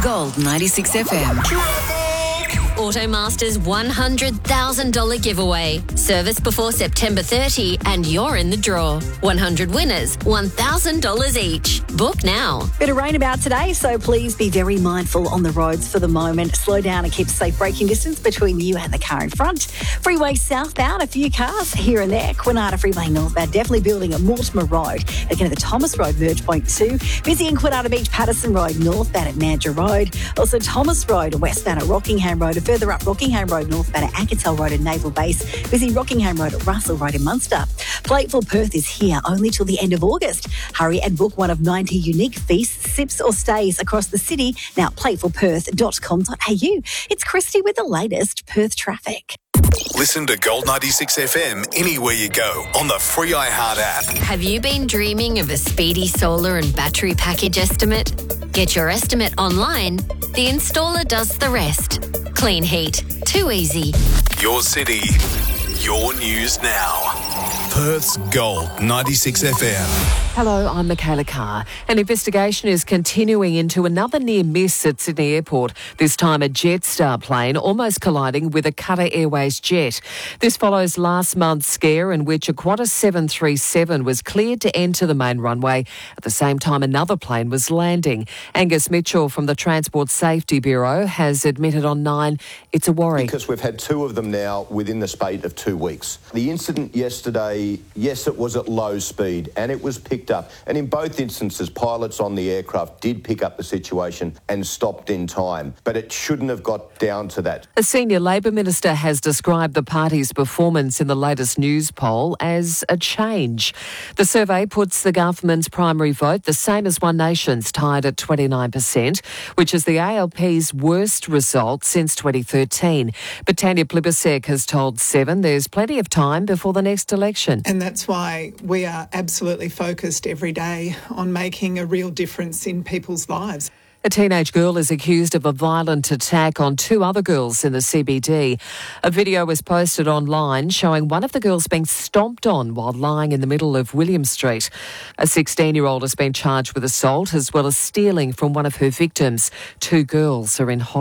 Gold 96 FM. Automasters $100,000 giveaway. Service before September 30 and you're in the draw. 100 winners, $1,000 each. Book now. Bit of rain about today, so please be very mindful on the roads for the moment. Slow down and keep safe braking distance between you and the car in front. Freeway southbound, a few cars here and there. Quinata Freeway northbound, definitely building at Mortimer Road. Again at the Thomas Road merge point 2. Busy in Quinata Beach, Patterson Road northbound at Mandurah Road. Also Thomas Road westbound at Rockingham Road. Further up Rockingham Road northbound at Anketel Road and Naval Base. Busy Rockingham Road at Russell Road in Munster. Plateful Perth is here only till the end of August. Hurry and book one of 90 unique feasts, sips or stays across the city. Now platefulperth.com.au. It's Christy with the latest Perth traffic. Listen to Gold 96 FM anywhere you go on the free iHeart app. Have you been dreaming of a speedy solar and battery package estimate? Get your estimate online. The installer does the rest. Clean heat. Too easy. Your city, your news now. Perth's Gold 96 FM. Hello, I'm Michaela Carr. An investigation is continuing into another near miss at Sydney Airport, this time a Jetstar plane almost colliding with a Qatar Airways jet. This follows last month's scare in which a Qantas 737 was cleared to enter the main runway. At the same time, another plane was landing. Angus Mitchell from the Transport Safety Bureau has admitted on 9 it's a worry. Because we've had 2 of them now within the space of 2 weeks. The incident yesterday, yes, it was at low speed and it was picked up. And in both instances, pilots on the aircraft did pick up the situation and stopped in time. But it shouldn't have got down to that. A senior Labor minister has described the party's performance in the latest news poll as a change. The survey puts the government's primary vote the same as One Nation's, tied at 29%, which is the ALP's worst result since 2013. But Tanya Plibersek has told Seven there's plenty of time before the next election. And that's why we are absolutely focused every day on making a real difference in people's lives. A teenage girl is accused of a violent attack on 2 other girls in the CBD. A video was posted online showing one of the girls being stomped on while lying in the middle of William Street. A 16-year-old has been charged with assault as well as stealing from one of her victims. 2 girls are in hospital.